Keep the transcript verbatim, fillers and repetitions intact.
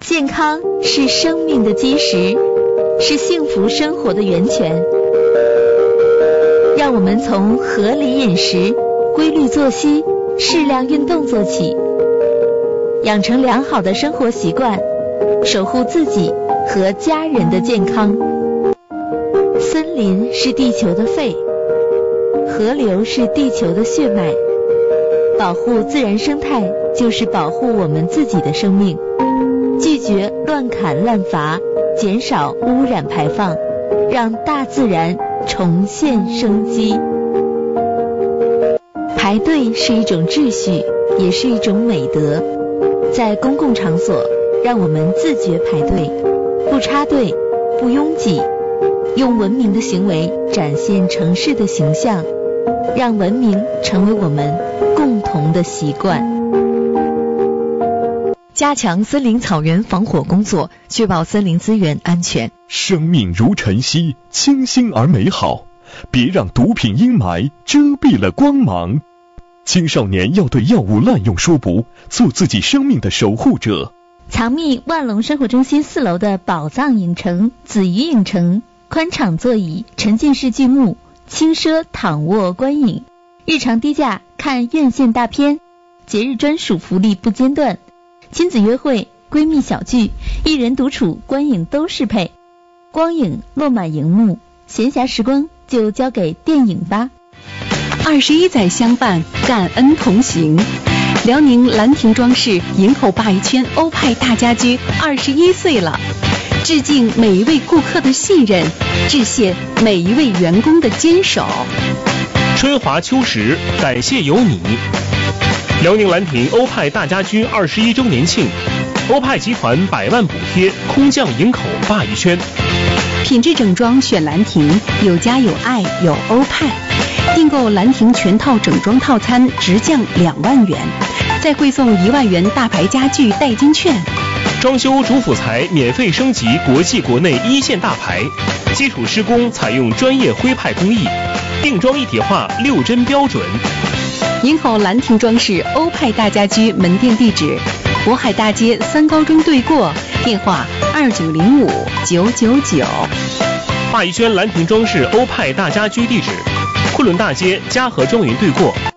健康是生命的基石，是幸福生活的源泉。让我们从合理饮食、规律作息、适量运动做起，养成良好的生活习惯，守护自己和家人的健康。森林是地球的肺，河流是地球的血脉。保护自然生态，就是保护我们自己的生命。拒绝乱砍滥伐，减少污染排放，让大自然重现生机。排队是一种秩序，也是一种美德。在公共场所，让我们自觉排队，不插队，不拥挤，用文明的行为展现城市的形象，让文明成为我们共同的习惯。 加强森林草原防火工作，确保森林资源安全。 生命如晨曦，清新而美好，别让毒品阴霾遮蔽了光芒。青少年要对药物滥用说不，做自己生命的守护者。 藏匿万隆生活中心四楼的宝藏影城紫鱼影城，宽敞座椅，沉浸式剧目，轻奢躺卧观影，日常低价看院线大片，节日专属福利不间断，亲子约会、闺蜜小聚、一人独处观影都适配。光影落满荧幕，闲暇时光就交给电影吧。 二十一载相伴，感恩同行。辽宁兰亭装饰营口鲅鱼圈欧派大家居二十一岁了，致敬每一位顾客的信任，致谢每一位员工的坚守。 春华秋实，感谢有你。辽宁兰亭欧派大家居二十一周年庆，欧派集团百万补贴空降营口鲅鱼圈。 品质整装选兰亭，有家有爱有欧派。订购兰亭全套整装套餐直降两万元，再汇送一万元大牌家具代金券。 装修主辅材免费升级国际国内一线大牌，基础施工采用专业徽派工艺，定装一体化六针标准。 营口兰亭装饰欧派大家居门店地址：渤海大街三高中对过，电话二九零五九九九。 鲅鱼圈兰亭装饰欧派大家居地址：昆仑大街嘉禾庄园对过，